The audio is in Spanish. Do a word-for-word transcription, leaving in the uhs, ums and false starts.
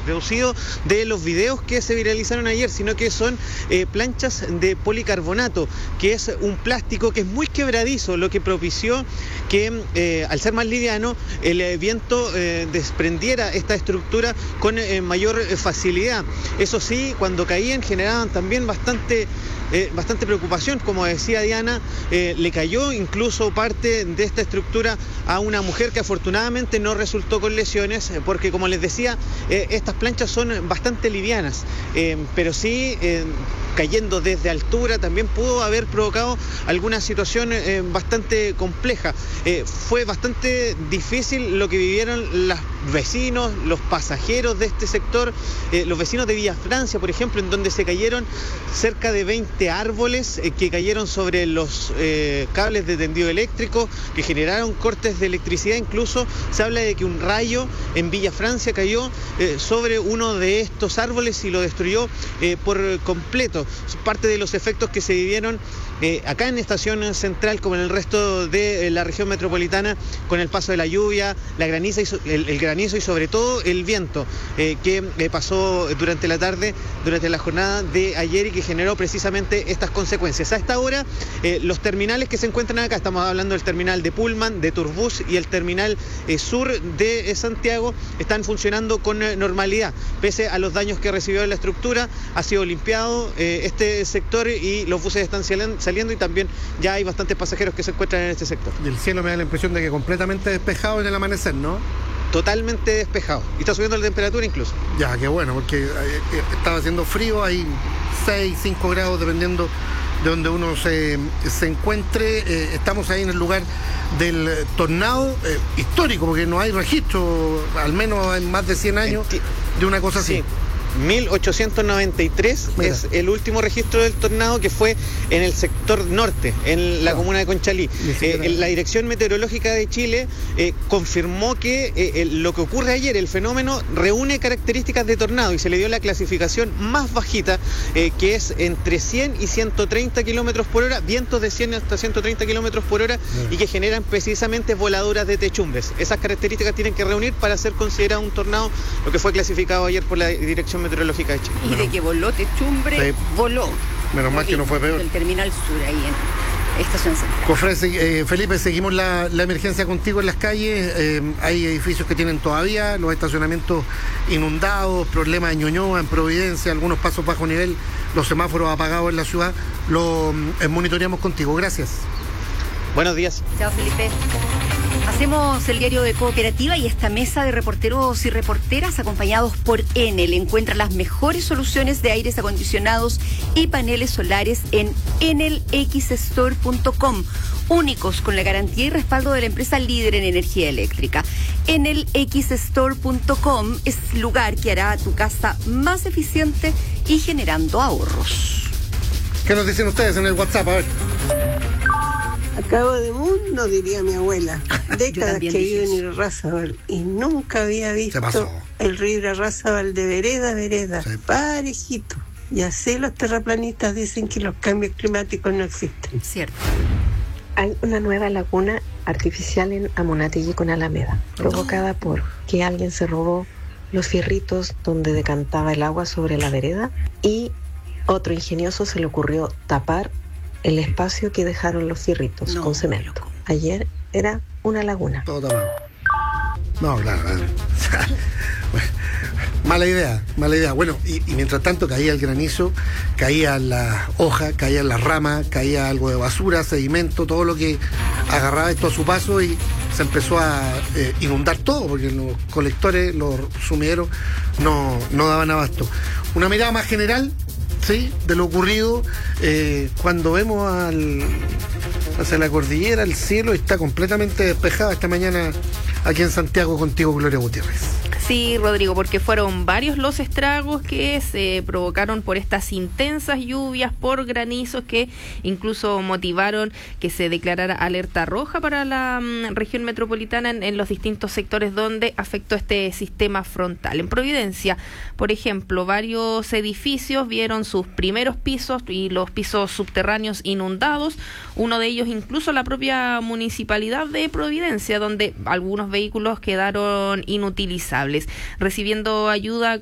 producido de los videos que se viralizaron ayer, sino que son eh, planchas de policarbonato, que es un plástico que es muy quebradizo, lo que propició que eh, al ser más liviano el eh, viento eh, desprendiera esta estructura con eh, mayor eh, facilidad. Eso sí, cuando caían generaban también bastante Eh, bastante preocupación, como decía Diana, eh, le cayó incluso parte de esta estructura a una mujer que afortunadamente no resultó con lesiones, eh, porque como les decía, eh, estas planchas son bastante livianas, eh, pero sí eh, cayendo desde altura también pudo haber provocado alguna situación eh, bastante compleja. Eh, fue bastante difícil lo que vivieron los vecinos, los pasajeros de este sector, eh, los vecinos de Villa Francia, por ejemplo, en donde se cayeron cerca de veinte árboles eh, que cayeron sobre los eh, cables de tendido eléctrico, que generaron cortes de electricidad. Incluso se habla de que un rayo en Villa Francia cayó eh, sobre uno de estos árboles y lo destruyó eh, por completo. Parte de los efectos que se vivieron eh, acá en Estación Central, como en el resto de eh, la región metropolitana, con el paso de la lluvia, la graniza y so el, el granizo y sobre todo el viento eh, que eh, pasó durante la tarde, durante la jornada de ayer, y que generó precisamente estas consecuencias. A esta hora, eh, los terminales que se encuentran acá, estamos hablando del terminal de Pullman, de Turbus y el terminal eh, sur de eh, Santiago, están funcionando con eh, normalidad. Pese a los daños que recibió la estructura, ha sido limpiado eh, este sector y los buses están saliendo, y también ya hay bastantes pasajeros que se encuentran en este sector. Y el cielo me da la impresión de que completamente despejado en el amanecer, ¿no? Totalmente despejado. Y está subiendo la temperatura incluso. Ya, qué bueno, porque eh, estaba haciendo frío, hay seis, cinco grados dependiendo de donde uno se, se encuentre. Eh, estamos ahí en el lugar del tornado eh, histórico, porque no hay registro, al menos en más de cien años, de una cosa así. Sí. mil ochocientos noventa y tres Mira. Es el último registro del tornado, que fue en el sector norte, en la no. comuna de Conchalí. Eh, la Dirección Meteorológica de Chile eh, confirmó que eh, lo que ocurre ayer, el fenómeno, reúne características de tornado y se le dio la clasificación más bajita, eh, que es entre cien y ciento treinta kilómetros por hora, vientos de cien hasta ciento treinta kilómetros por hora, Mira. y que generan precisamente voladuras de techumbres. Esas características tienen que reunir para ser considerado un tornado, lo que fue clasificado ayer por la Dirección Meteorológica de Chile. Y bueno, de que voló techumbre, sí. voló. Menos mal que no fue peor. El terminal sur ahí en Estación Central. Cofre, eh, Felipe, seguimos la, la emergencia contigo en las calles. Eh, hay edificios que tienen todavía los estacionamientos inundados, problemas de Ñuñoa, en Providencia, algunos pasos bajo nivel, los semáforos apagados en la ciudad. Lo eh, monitoreamos contigo. Gracias. Buenos días. Chao, Felipe. Hacemos el diario de Cooperativa y esta mesa de reporteros y reporteras acompañados por Enel. Encuentra las mejores soluciones de aires acondicionados y paneles solares en enel x store punto com, únicos con la garantía y respaldo de la empresa líder en energía eléctrica. enel x store punto com es el lugar que hará tu casa más eficiente y generando ahorros. ¿Qué nos dicen ustedes en el WhatsApp? A ver. Acabo de mundo, diría mi abuela. Décadas que vivo en Irarrázaval y nunca había visto el río Irarrázaval de vereda a vereda, sí. parejito. Y así los terraplanistas dicen que los cambios climáticos no existen. Cierto. Hay una nueva laguna artificial en Amunategui con Alameda, provocada por que alguien se robó los fierritos donde decantaba el agua sobre la vereda, y otro ingenioso se le ocurrió tapar el espacio que dejaron los fierritos no, con cemento. Ayer era una laguna. Todo tapado. No, claro, claro. Mala idea, mala idea. Bueno, y, y mientras tanto caía el granizo, caía la hoja, caía la rama, caía algo de basura, sedimento, todo lo que agarraba esto a su paso, y se empezó a eh, inundar todo, porque los colectores, los sumideros, no, no daban abasto. Una mirada más general, sí, de lo ocurrido, eh, cuando vemos al, hacia la cordillera, el cielo está completamente despejado esta mañana aquí en Santiago. Contigo, Gloria Gutiérrez. Sí, Rodrigo, porque fueron varios los estragos que se provocaron por estas intensas lluvias, por granizos que incluso motivaron que se declarara alerta roja para la um, región metropolitana en, en los distintos sectores donde afectó este sistema frontal. En Providencia, por ejemplo, varios edificios vieron sus primeros pisos y los pisos subterráneos inundados, uno de ellos incluso la propia municipalidad de Providencia, donde algunos vehículos quedaron inutilizables. Recibiendo ayuda